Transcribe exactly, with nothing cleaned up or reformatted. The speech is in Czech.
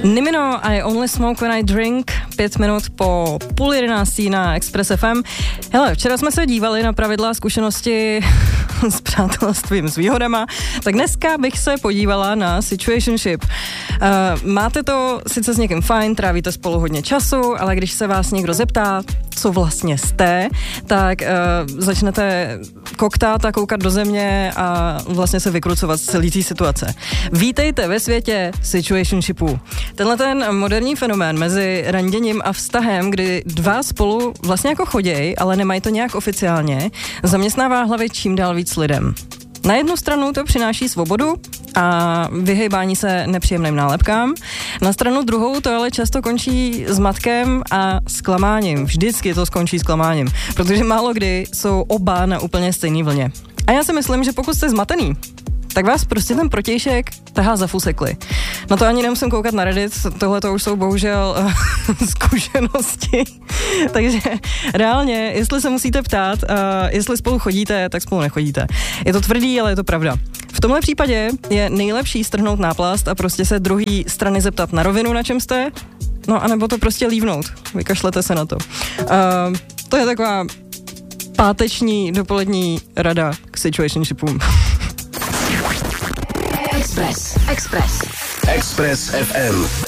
Nimino, I only smoke when I drink, pět minut po půl jedenáctí na Express F M. Hele, včera jsme se dívali na pravidla a zkušenosti s přátelstvím, s výhodama, tak dneska bych se podívala na situationship. Uh, máte to sice s někým fajn, trávíte spolu hodně času, ale když se vás někdo zeptá, co vlastně jste, tak uh, začnete koktat a koukat do země a vlastně se vykrucovat z celé té situace. Vítejte ve světě situationshipu. Tenhle ten moderní fenomén mezi randěním a vztahem, kdy dva spolu vlastně jako choděj, ale nemají to nějak oficiálně, zaměstnává hlavy čím dál víc lidem. Na jednu stranu to přináší svobodu a vyhejbání se nepříjemným nálepkám. Na stranu druhou to ale často končí zmatkem a zklamáním. Vždycky to skončí zklamáním, protože málo kdy jsou oba na úplně stejné vlně. A já si myslím, že pokud jste zmatený, tak vás prostě ten protějšek tahá za fusekli. Na to ani nemusím koukat na Reddit, tohle to už jsou bohužel uh, zkušenosti. Takže reálně, jestli se musíte ptát, uh, jestli spolu chodíte, tak spolu nechodíte. Je to tvrdý, ale je to pravda. V tomhle případě je nejlepší strhnout náplast a prostě se druhý strany zeptat na rovinu, na čem jste, no anebo to prostě lívnout. Vykašlete se na to. Uh, to je taková páteční dopolední rada k situationshipům. Express. Express. Express F M.